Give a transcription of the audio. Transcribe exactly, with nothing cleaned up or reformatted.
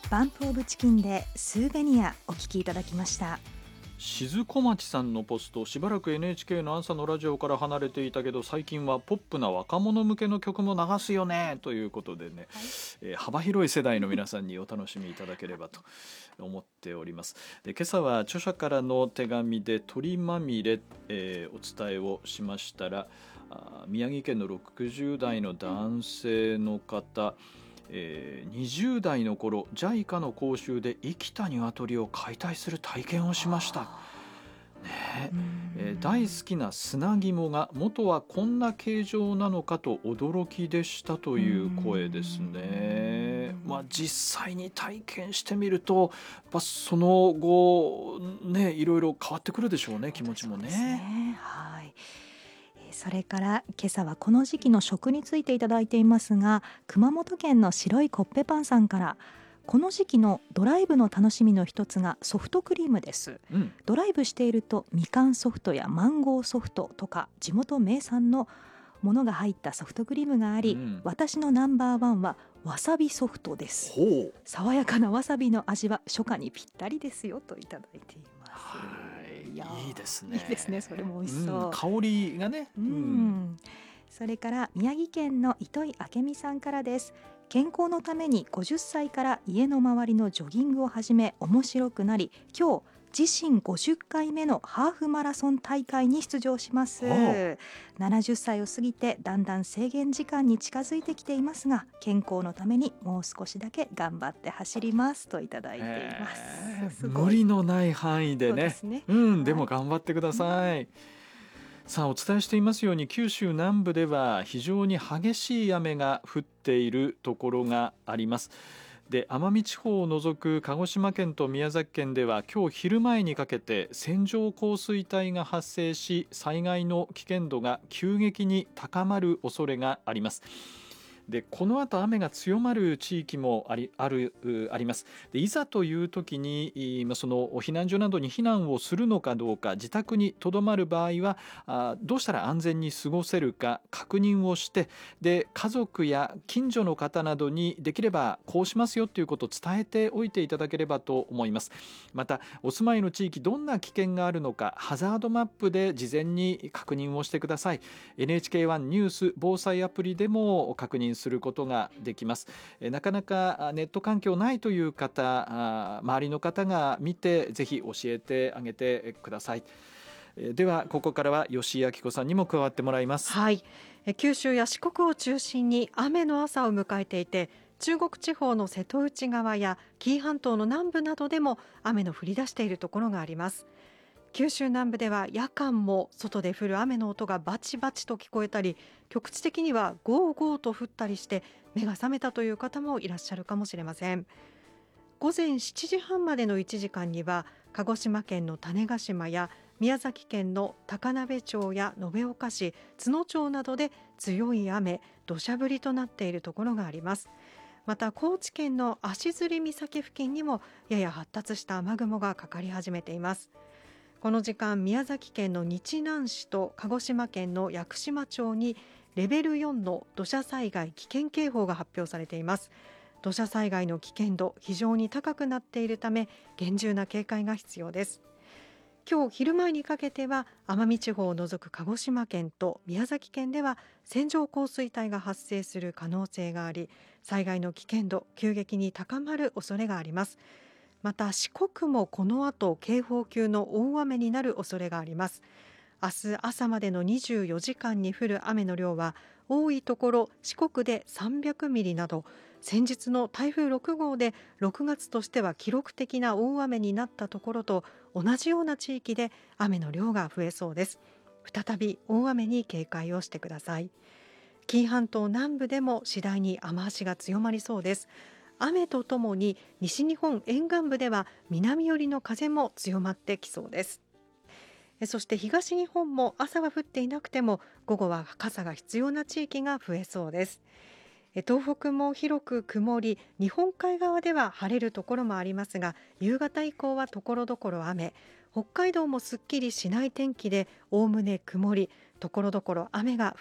バンプオブチキンでスーベニアお聞きいただきました。 静小町さんのポスト、しばらく エヌエイチケー の朝のラジオから離れていたけど最近はポップな若者向けの曲も流すよねということでね、はい、えー、幅広い世代の皆さんにお楽しみいただければと思っております。で、今朝は著者からの手紙で鳥まみれ、えー、お伝えをしましたら、あ宮城県のろくじゅう代の男性の方、えー、にじゅう代の頃 ジャイカ の講習で生きた鶏を解体する体験をしました、ねえー、大好きな砂肝が元はこんな形状なのかと驚きでしたという声ですね。まあ、実際に体験してみるとやっぱその後、ね、いろいろ変わってくるでしょうね、気持ちもね。 そうですね、はい。それから今朝はこの時期の食についていただいていますが、熊本県の白いコッペパンさんから、この時期のドライブの楽しみの一つがソフトクリームです、うん、ドライブしているとみかんソフトやマンゴーソフトとか地元名産のものが入ったソフトクリームがあり、うん、私のナンバーワンはわさびソフトです。爽やかなわさびの味は初夏にぴったりですよといただいています。 はい、いいですね。 いいですね、それも美味しそう、 うん、香りがね、 うんうん、それから宮城県の糸井明美さんからです。健康のためにごじゅっさいから家の周りのジョギングを始め面白くなり、今日自身ごじゅっかいめのハーフマラソン大会に出場します。ななじゅっさいを過ぎてだんだん制限時間に近づいてきていますが、健康のためにもう少しだけ頑張って走りますといただいています。 す無理のない範囲で ね, で, ね、うん、でも頑張ってください、うん。さあ、お伝えしていますように九州南部では非常に激しい雨が降っているところがあります。で、奄美地方を除く鹿児島県と宮崎県では今日昼前にかけて線状降水帯が発生し、災害の危険度が急激に高まる恐れがあります。で、この後雨が強まる地域もあり、ある、あります。で、いざという時にその避難所などに避難をするのかどうか、自宅にとどまる場合はあどうしたら安全に過ごせるか確認をして、で、家族や近所の方などにできればこうしますよということを伝えておいていただければと思います。また、お住まいの地域どんな危険があるのかハザードマップで事前に確認をしてください。 エヌエイチケーワン ニュース防災アプリでも確認することができます。なかなかネット環境ないという方、周りの方が見てぜひ教えてあげてください。ではここからは吉井明子さんにも加わってもらいます。 はい、九州や四国を中心に雨の朝を迎えていて、中国地方の瀬戸内側や紀伊半島の南部などでも雨の降り出しているところがあります。九州南部では夜間も外で降る雨の音がバチバチと聞こえたり、局地的にはゴーゴーと降ったりして目が覚めたという方もいらっしゃるかもしれません。午前しちじはんまでのいちじかんには鹿児島県の種子島や宮崎県の高鍋町や延岡市、津野町などで強い雨、土砂降りとなっているところがあります。また高知県の足摺岬付近にもやや発達した雨雲がかかり始めています。この時間、宮崎県の日南市と鹿児島県の屋久島町にレベルよんの土砂災害危険警報が発表されています。土砂災害の危険度非常に高くなっているため厳重な警戒が必要です。今日昼前にかけては奄美地方を除く鹿児島県と宮崎県では線状降水帯が発生する可能性があり、災害の危険度急激に高まる恐れがあります。また四国もこの後警報級の大雨になる恐れがあります。明日朝までのにじゅうよじかんに降る雨の量は多いところ四国でさんびゃくミリなど、先日の台風ろく号でろくがつとしては記録的な大雨になったところと同じような地域で雨の量が増えそうです。再び大雨に警戒をしてください。紀伊半島南部でも次第に雨足が強まりそうです。雨とともに西日本沿岸部では南寄りの風も強まってきそうです。そして東日本も朝は降っていなくても午後は傘が必要な地域が増えそうです。東北も広く曇り、日本海側では晴れるところもありますが、夕方以降はところどころ雨、北海道もすっきりしない天気でおおむね曇り、ところどころ雨が